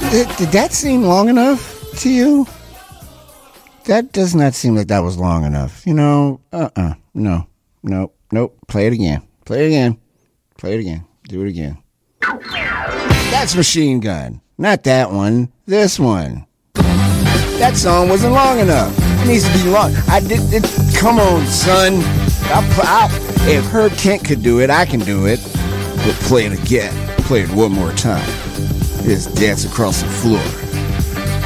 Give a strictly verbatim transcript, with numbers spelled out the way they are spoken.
Did, did that seem long enough to you? That does not seem like that was long enough. You know, uh-uh. No, no, nope. Play it again. Play it again. Play it again. Do it again. That's Machine Gun. Not that one. This one. That song wasn't long enough. It needs to be long. I did it. Come on, son. I'll, I'll, if Herb Kent could do it, I can do it. But play it again. Play it one more time. Just dance across the floor.